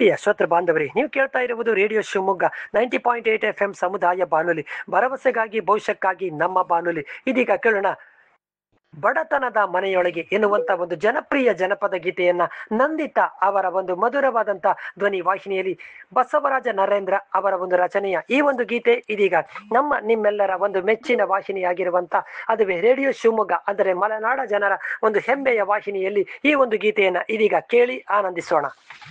ಪ್ರೀತಿಯ ಶ್ರೋತೃ ಬಾಂಧವರೇ, ನೀವು ಕೇಳ್ತಾ ಇರುವುದು ರೇಡಿಯೋ ಶಿವಮೊಗ್ಗ 90.8 FM ಸಮುದಾಯ ಬಾನುಲಿ, ಭರವಸೆಗಾಗಿ ಭವಿಷ್ಯಕ್ಕಾಗಿ ನಮ್ಮ ಬಾನುಲಿ. ಇದೀಗ ಕೇಳೋಣ ಬಡತನದ ಮನೆಯೊಳಗೆ ಎನ್ನುವಂತ ಒಂದು ಜನಪ್ರಿಯ ಜನಪದ ಗೀತೆಯನ್ನ ನಂದಿತ ಅವರ ಒಂದು ಮಧುರವಾದಂತ ಧ್ವನಿ ವಾಹಿನಿಯಲ್ಲಿ ಬಸವರಾಜ ನರೇಂದ್ರ ಅವರ ಒಂದು ರಚನೆಯ ಈ ಒಂದು ಗೀತೆ ಇದೀಗ ನಿಮ್ಮೆಲ್ಲರ ಒಂದು ಮೆಚ್ಚಿನ ವಾಹಿನಿಯಾಗಿರುವಂತ ಅದುವೇ ರೇಡಿಯೋ ಶಿವಮೊಗ್ಗ, ಅಂದರೆ ಮಲೆನಾಡ ಜನರ ಒಂದು ಹೆಮ್ಮೆಯ ವಾಹಿನಿಯಲ್ಲಿ ಈ ಒಂದು ಗೀತೆಯನ್ನ ಇದೀಗ ಕೇಳಿ ಆನಂದಿಸೋಣ.